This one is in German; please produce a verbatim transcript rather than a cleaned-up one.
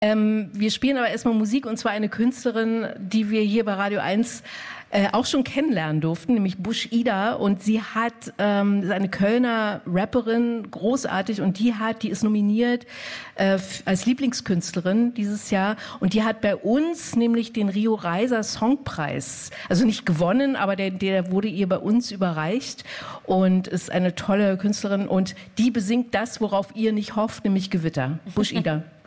Ähm, wir spielen aber erstmal Musik, und zwar eine Künstlerin, die wir hier bei Radio eins äh, auch schon kennenlernen durften, nämlich Bush-Ida. Und sie hat ähm, eine Kölner Rapperin, großartig, und die hat, die ist nominiert äh, als Lieblingskünstlerin dieses Jahr. Und die hat bei uns nämlich den Rio Reiser Songpreis, also nicht gewonnen, aber der, der wurde ihr bei uns überreicht und ist eine tolle Künstlerin. Und die besingt das, worauf ihr nicht hofft, nämlich Gewitter. Bush-Ida.